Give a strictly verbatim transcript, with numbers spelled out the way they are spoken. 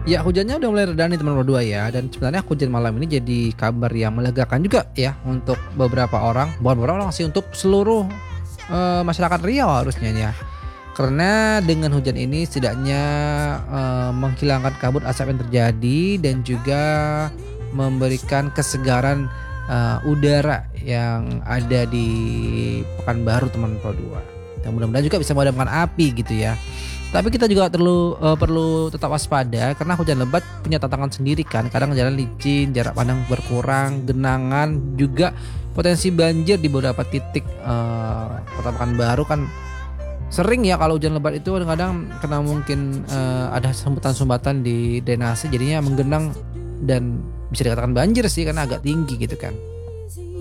Ya hujannya udah mulai reda nih teman berdua ya, dan sebenarnya hujan malam ini jadi kabar yang melegakan juga ya untuk beberapa orang, bukan beberapa orang sih, untuk seluruh, eee, masyarakat Riau harusnya ya. Karena dengan hujan ini setidaknya, eee, menghilangkan kabut asap yang terjadi dan juga memberikan kesegaran, eee, udara yang ada di Pekanbaru teman dua. Dan mudah-mudahan juga bisa memadamkan api gitu ya. Tapi kita juga perlu eee, perlu tetap waspada karena hujan lebat punya tantangan sendiri kan, kadang jalan licin, jarak pandang berkurang, genangan, juga potensi banjir di beberapa titik, eee, Kota Pekanbaru kan sering ya kalau hujan lebat itu kadang-kadang karena mungkin, eee, ada sumbatan-sumbatan di drainase jadinya menggenang dan bisa dikatakan banjir sih karena agak tinggi gitu kan.